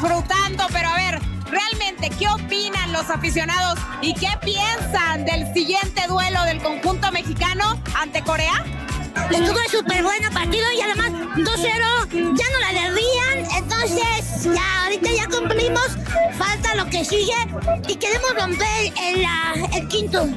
disfrutando, pero a ver, realmente, ¿qué opinan los aficionados y qué piensan del siguiente duelo del conjunto mexicano ante Corea? Estuvo súper bueno partido y además 2-0, ya no la debían, entonces ya ahorita ya cumplimos, falta lo que sigue y queremos romper el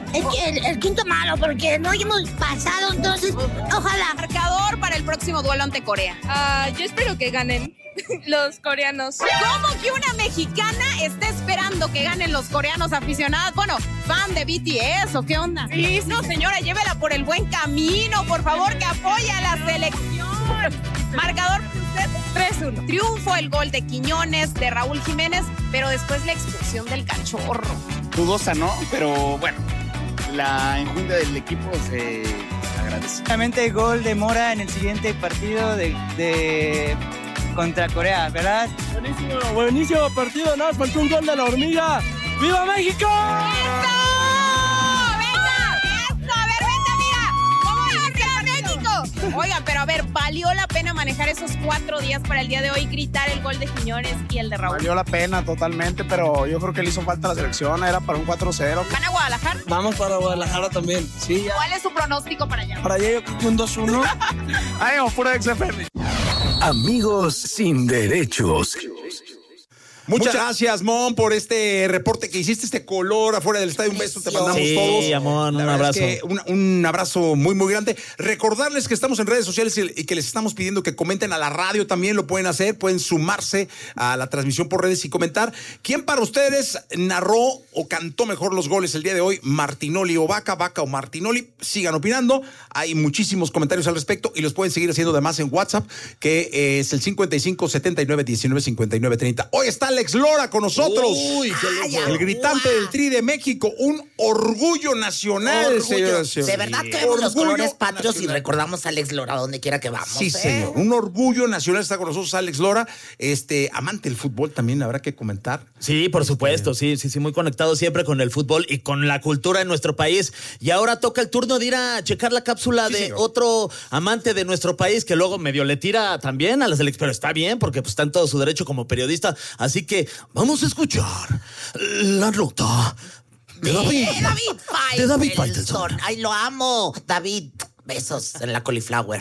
quinto malo porque no hemos pasado, entonces ojalá. Marcador para el próximo duelo ante Corea. Yo espero que ganen los coreanos. ¿Cómo que una mexicana está esperando que ganen los coreanos aficionados? Bueno, fan de BTS o qué onda. Sí. No, señora, llévela por el buen camino, por favor, que apoye a la selección. Marcador para usted. 3-1. Triunfo, el gol de Quiñones, de Raúl Jiménez, pero después la expulsión del Cachorro. Dudosa, ¿no? Pero bueno, la enjundia del equipo se agradece. Obviamente gol de Mora en el siguiente partido de contra Corea, ¿verdad? Buenísimo partido, nada más faltó un gol de la hormiga. ¡Viva México! ¡Eso! ¡Venga! ¡Eso! A ver, venga, mira. ¿Cómo dice México? Oiga, pero a ver, ¿valió la pena manejar esos 4 días para el día de hoy, gritar el gol de Quiñones y el de Raúl? Valió la pena totalmente, pero yo creo que le hizo falta a la selección, era para un 4-0. ¿Van a Guadalajara? Vamos para Guadalajara también, sí. Ya. ¿Cuál es su pronóstico para allá? Para allá yo creo que un 2-1. Ay, vamos, pura XFM. Amigos sin derechos. Muchas gracias, Mon, por este reporte que hiciste, este color afuera del estadio. Un beso te mandamos todos. Sí, amor, un abrazo. Es que un abrazo muy, muy grande. Recordarles que estamos en redes sociales y que les estamos pidiendo que comenten a la radio también. Lo pueden hacer, pueden sumarse a la transmisión por redes y comentar. ¿Quién para ustedes narró o cantó mejor los goles el día de hoy? ¿Martinoli o Vaca o Martinoli? Sigan opinando. Hay muchísimos comentarios al respecto y los pueden seguir haciendo además en WhatsApp, que es el 55 79 19 59 30. Hoy está Alex Lora con nosotros. Uy, el gritante del Tri de México. Un orgullo nacional, señoras y señores. De verdad que vemos los colores patrios y recordamos a Alex Lora donde quiera que vamos. Sí, señor. Un orgullo nacional está con nosotros Alex Lora. Amante del fútbol también habrá que comentar. Sí, por supuesto. Sí, muy conectado siempre con el fútbol y con la cultura en nuestro país. Y ahora toca el turno de ir a checar la cápsula de señor. Otro amante de nuestro país que luego medio le tira también a la selección. Pero está bien porque pues, está en todo su derecho como periodista. Así que vamos a escuchar la nota de David Faitelson. Ay, lo amo, David. Besos en la cauliflower.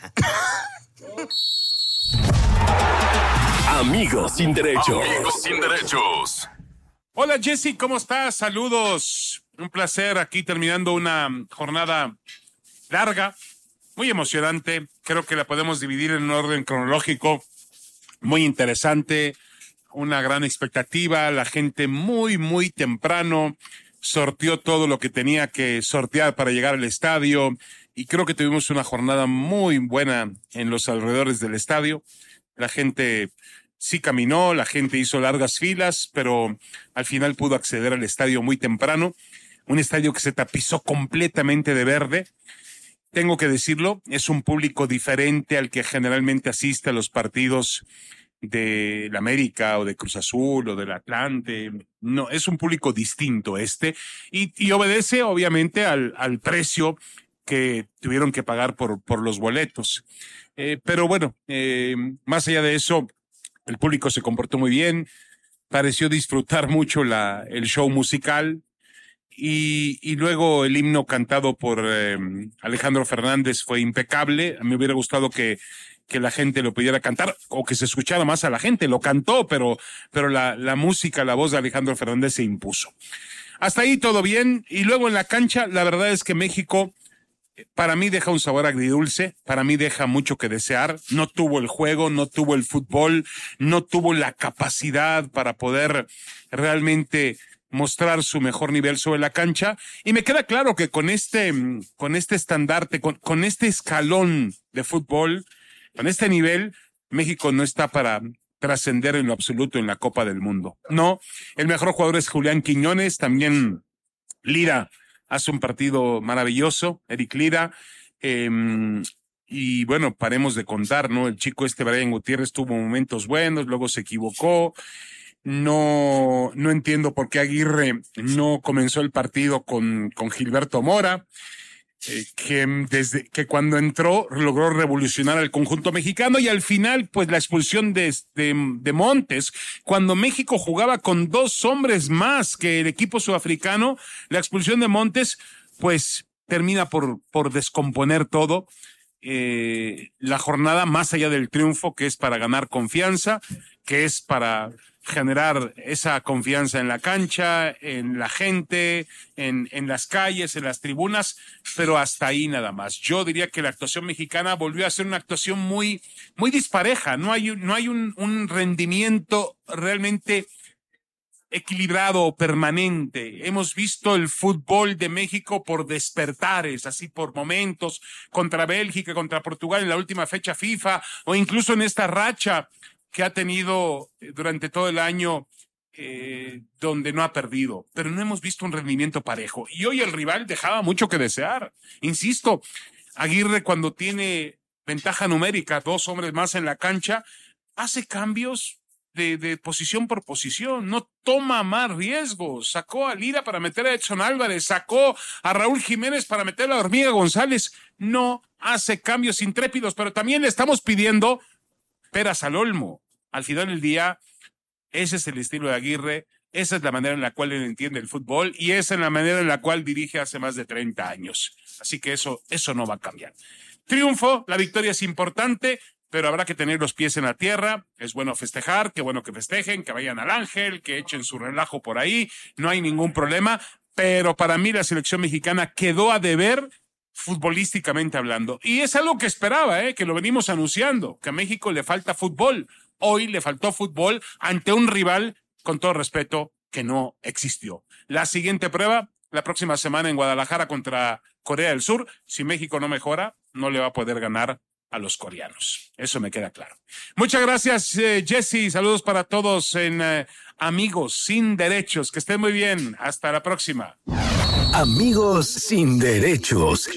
Amigos sin derechos. Amigos sin derechos. Hola, Jessy, ¿cómo estás? Saludos. Un placer aquí terminando una jornada larga, muy emocionante. Creo que la podemos dividir en un orden cronológico muy interesante. Una gran expectativa, la gente muy, muy temprano sorteó todo lo que tenía que sortear para llegar al estadio y creo que tuvimos una jornada muy buena en los alrededores del estadio. La gente sí caminó, la gente hizo largas filas, pero al final pudo acceder al estadio muy temprano. Un estadio que se tapizó completamente de verde. Tengo que decirlo, es un público diferente al que generalmente asiste a los partidos de la América o de Cruz Azul o del Atlante. No, es un público distinto y obedece obviamente al precio que tuvieron que pagar por los boletos. Pero bueno, más allá de eso, el público se comportó muy bien, pareció disfrutar mucho el show musical y luego el himno cantado por Alejandro Fernández fue impecable. A mí me hubiera gustado que la gente lo pudiera cantar o que se escuchara más a la gente. Lo cantó, pero la música, la voz de Alejandro Fernández se impuso. Hasta ahí todo bien. Y luego en la cancha, la verdad es que México, para mí deja un sabor agridulce, para mí deja mucho que desear. No tuvo el juego, no tuvo el fútbol, no tuvo la capacidad para poder realmente mostrar su mejor nivel sobre la cancha. Y me queda claro que con este estandarte, con este escalón de fútbol, con este nivel, México no está para trascender en lo absoluto en la Copa del Mundo. No, el mejor jugador es Julián Quiñones, también Lira hace un partido maravilloso, Eric Lira, y bueno, paremos de contar, ¿no? El chico Brian Gutiérrez tuvo momentos buenos, luego se equivocó. No entiendo por qué Aguirre no comenzó el partido con Gilberto Mora. desde que cuando entró logró revolucionar al conjunto mexicano, y al final pues la expulsión de Montes, cuando México jugaba con 2 hombres más que el equipo sudafricano, la expulsión de Montes pues termina por descomponer todo. La jornada, más allá del triunfo, que es para ganar confianza, que es para generar esa confianza en la cancha, en la gente, en las calles, en las tribunas, pero hasta ahí nada más. Yo diría que la actuación mexicana volvió a ser una actuación muy, muy dispareja. No hay un rendimiento realmente equilibrado, permanente. Hemos visto el fútbol de México por despertares, así por momentos, contra Bélgica, contra Portugal en la última fecha FIFA, o incluso en esta racha que ha tenido durante todo el año, donde no ha perdido, pero no hemos visto un rendimiento parejo. Y hoy el rival dejaba mucho que desear. Insisto, Aguirre, cuando tiene ventaja numérica, 2 hombres más en la cancha, hace cambios de posición por posición, no toma más riesgos. Sacó a Lira para meter a Edson Álvarez, sacó a Raúl Jiménez para meter a la Hormiga González. No hace cambios intrépidos, pero también le estamos pidiendo peras al olmo. Al final del día, ese es el estilo de Aguirre, esa es la manera en la cual él entiende el fútbol y esa es la manera en la cual dirige hace más de 30 años. Así que eso no va a cambiar. Triunfo, la victoria es importante, pero habrá que tener los pies en la tierra. Es bueno festejar, qué bueno que festejen, que vayan al Ángel, que echen su relajo por ahí, no hay ningún problema, pero para mí la selección mexicana quedó a deber futbolísticamente hablando. Y es algo que esperaba, que lo venimos anunciando, que a México le falta fútbol. Hoy le faltó fútbol ante un rival, con todo respeto, que no existió. La siguiente prueba, la próxima semana en Guadalajara contra Corea del Sur. Si México no mejora, no le va a poder ganar a los coreanos. Eso me queda claro. Muchas gracias, Jesse. Saludos para todos en Amigos Sin Derechos. Que estén muy bien. Hasta la próxima. Amigos Sin Derechos.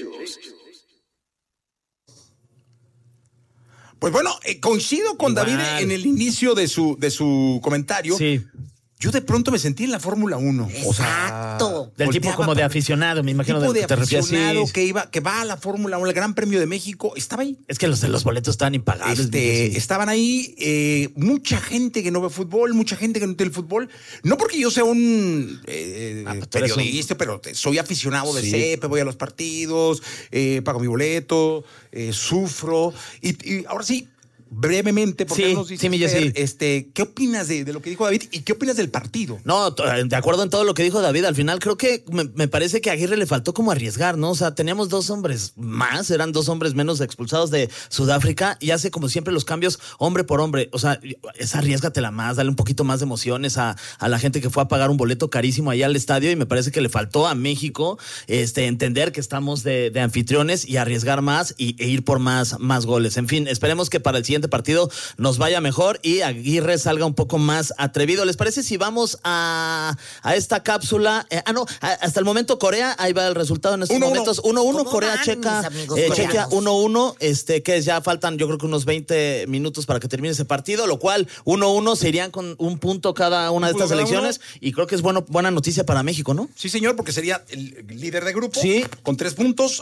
Pues bueno, coincido con David en el inicio de su comentario. Sí. Yo de pronto me sentí en la Fórmula 1. Exacto. O sea, del tipo como de aficionado, me imagino. Tipo de te refieres, aficionado sí. que va a la Fórmula 1, el Gran Premio de México, estaba ahí. Es que los boletos estaban impagables. Sí. Estaban ahí mucha gente que no ve fútbol, mucha gente que no entiende el fútbol. No porque yo sea un periodista, pero soy aficionado de CEP, voy a los partidos, pago mi boleto, sufro. Y ahora sí, brevemente, porque nos dice ¿qué opinas de lo que dijo David y qué opinas del partido? No, de acuerdo en todo lo que dijo David. Al final creo que me parece que a Aguirre le faltó como arriesgar, ¿no? O sea, teníamos 2 hombres más, eran 2 hombres menos expulsados de Sudáfrica y hace como siempre los cambios hombre por hombre. O sea, arriésgatela más, dale un poquito más de emociones a la gente que fue a pagar un boleto carísimo allá al estadio, y me parece que le faltó a México entender que estamos de anfitriones y arriesgar más e ir por más goles. En fin, esperemos que para el siguiente partido nos vaya mejor y Aguirre salga un poco más atrevido. ¿Les parece si vamos a esta cápsula? Hasta el momento Corea, ahí va el resultado en estos momentos. 1-1, Corea Checa 1-1, que ya faltan yo creo que unos 20 minutos para que termine ese partido, lo cual 1-1 se irían con un punto cada una de estas selecciones y creo que es buena noticia para México, ¿no? Sí, señor, porque sería el líder de grupo sí, con 3 puntos.